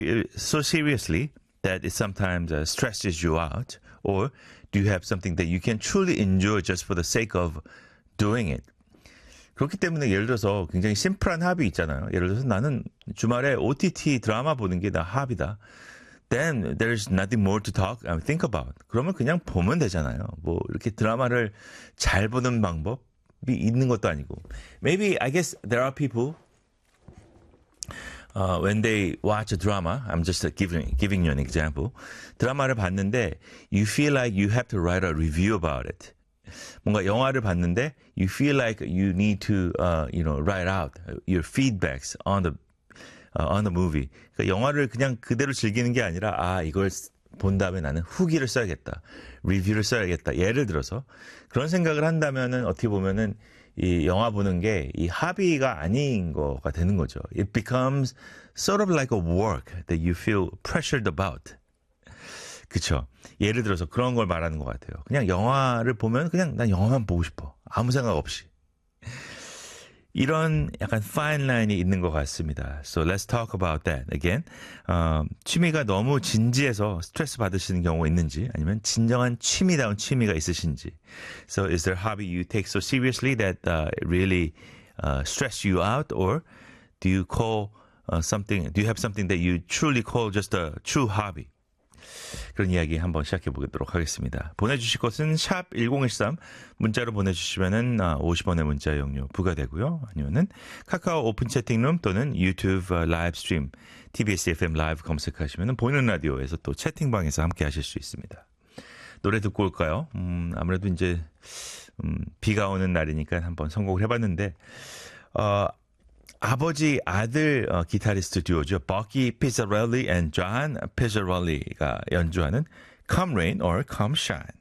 so seriously that it sometimes stresses you out? Or do you have something that you can truly enjoy just for the sake of doing it? 그렇기 때문에 예를 들어서 굉장히 심플한 합의 있잖아요. 예를 들어서 나는 주말에 OTT 드라마 보는 게 나 합이다. Then there's nothing more to think about. 그러면 그냥 보면 되잖아요. 뭐 이렇게 드라마를 잘 보는 방법이 있는 것도 아니고. Maybe I guess there are people when they watch a drama, I'm just giving you an example. 드라마를 봤는데 you feel like you have to write a review about it. 뭔가 영화를 봤는데 you feel like you need to write out your feedbacks on the movie. 그러니까 영화를 그냥 그대로 즐기는 게 아니라 이걸 본 다음에 나는 후기를 써야겠다. 리뷰를 써야겠다. 예를 들어서 그런 생각을 한다면은 어떻게 보면은 이 영화 보는 게 이 합의가 아닌 거가 되는 거죠. It becomes sort of like a work that you feel pressured about. 그쵸. 예를 들어서 그런 걸 말하는 것 같아요. 그냥 영화를 보면 그냥 난 영화만 보고 싶어. 아무 생각 없이. 이런 약간 fine line이 있는 것 같습니다. So let's talk about that again. 취미가 너무 진지해서 스트레스 받으시는 경우가 있는지 아니면 진정한 취미다운 취미가 있으신지. So is there a hobby you take so seriously that it really stress you out or do you have something that you truly call just a true hobby? 그런 이야기 한번 시작해 보도록 하겠습니다. 보내주실 것은 샵 1013 문자로 보내주시면은 50원의 문자 이용료 부과되고요. 아니면은 카카오 오픈 채팅룸 또는 유튜브 라이브 스트림 TBS FM 라이브 검색하시면은 보이는 라디오에서 또 채팅방에서 함께 하실 수 있습니다. 노래 듣고 올까요? 아무래도 이제 비가 오는 날이니까 한번 선곡을 해봤는데 아버지 아들 기타리스트 듀오죠. 버키 피자렐리 and 존 피자렐리가 연주하는 Come Rain or Come Shine.